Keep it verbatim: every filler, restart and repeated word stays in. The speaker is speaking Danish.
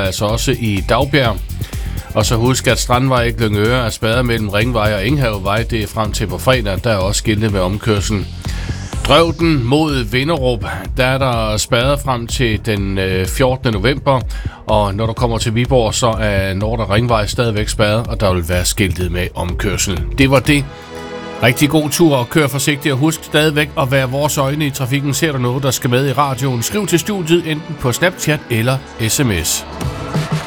altså også i Dagbjerg. Og så husk, at Strandvej i Glyngøre er spærret mellem Ringvej og Enghavevej. Det er frem til på fredag. Der er også skilte med omkørsel. Drøvden mod Vinderup, der er der spærret frem til den fjortende november. Og når du kommer til Viborg, så er Nordre Ringvej stadigvæk spærret, og der vil være skiltet med omkørsel. Det var det. Rigtig god tur og kør forsigtigt, og husk stadigvæk at være vores øjne i trafikken. Ser du noget, der skal med i radioen, skriv til studiet enten på Snapchat eller sms.